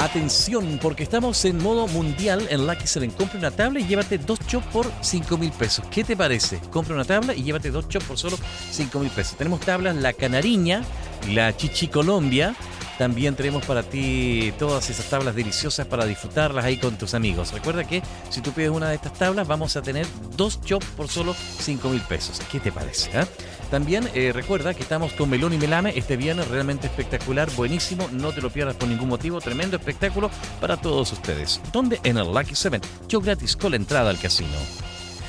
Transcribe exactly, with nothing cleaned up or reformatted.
Atención, porque estamos en modo mundial en Lucky Seven. Compra una tabla y llévate dos chops por cinco mil pesos. ¿Qué te parece? Compra una tabla y llévate dos chops por solo cinco mil pesos. Tenemos tablas La Canariña, la Chichi Colombia. También tenemos para ti todas esas tablas deliciosas para disfrutarlas ahí con tus amigos. Recuerda que si tú pides una de estas tablas vamos a tener dos chops por solo cinco mil pesos. ¿Qué te parece? Eh? También eh, recuerda que estamos con Melón y Melame este viernes, realmente espectacular, buenísimo. No te lo pierdas por ningún motivo. Tremendo espectáculo para todos ustedes. ¿Dónde? En el Lucky Seven. Show gratis con la entrada al casino.